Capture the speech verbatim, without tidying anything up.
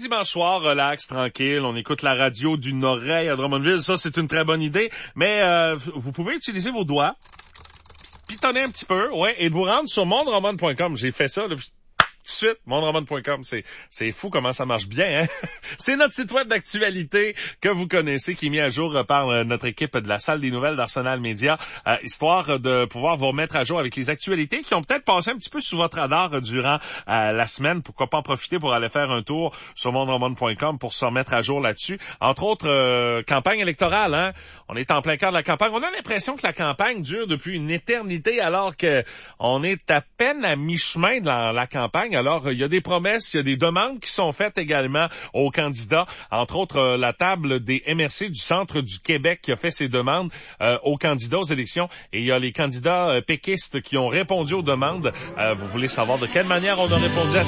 dimanche soir, relax, tranquille, on écoute la radio d'une oreille à Drummondville, ça c'est une très bonne idée, mais euh, vous pouvez utiliser vos doigts, pitonner un petit peu, ouais, et de vous rendre sur mondroman point com. J'ai fait ça, là, tout de suite, mondroman point com, c'est c'est fou comment ça marche bien, hein? C'est notre site web d'actualité que vous connaissez, qui est mis à jour par euh, notre équipe de la salle des nouvelles d'Arsenal Média, euh, histoire de pouvoir vous remettre à jour avec les actualités qui ont peut-être passé un petit peu sous votre radar euh, durant euh, la semaine. Pourquoi pas en profiter pour aller faire un tour sur mondroman point com pour se remettre à jour là-dessus. Entre autres, euh, campagne électorale, hein? On est en plein cœur de la campagne. On a l'impression que la campagne dure depuis une éternité alors que on est à peine à mi-chemin de la, la campagne. Alors, il y a des promesses, il y a des demandes qui sont faites également aux candidats. Entre autres, euh, la table des M R C du centre du Québec qui a fait ses demandes euh, aux candidats aux élections. Et il y a les candidats euh, péquistes qui ont répondu aux demandes. Euh, vous voulez savoir de quelle manière on a répondu à